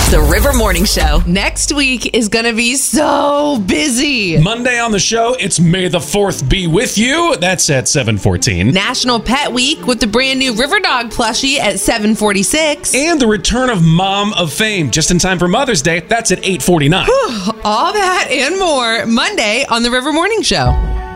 The River Morning Show. Next week is going to be so busy. Monday on the show, it's May the 4th be with you. That's at 7:14. National Pet Week with the brand new River Dog plushie at 7:46. And the return of Mom of Fame, just in time for Mother's Day. That's at 8:49. All that and more Monday on The River Morning Show.